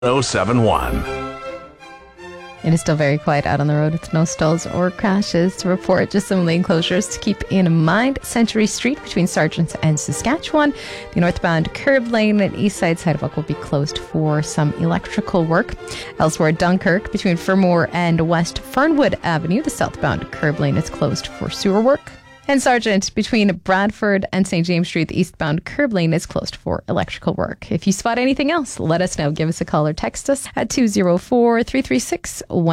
1071. It is still very quiet out on the road with no stalls or crashes to report. Just some lane closures to keep in mind. Century Street between Sargent and Saskatchewan. The northbound curb lane at Eastside Sidewalk will be closed for some electrical work. Elsewhere, Dunkirk between Fermor and West Fernwood Avenue. The southbound curb lane is closed for sewer work. And Sargent, between Bradford and St. James Street, the eastbound curb lane is closed for electrical work. If you spot anything else, let us know. Give us a call or text us at 204-336-1.